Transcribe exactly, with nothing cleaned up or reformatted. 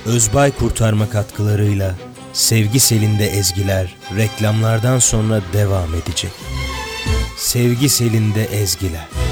Özbay Kurtarma katkılarıyla Sevgi Selinde Ezgiler reklamlardan sonra devam edecek. Sevgi Selinde Ezgiler.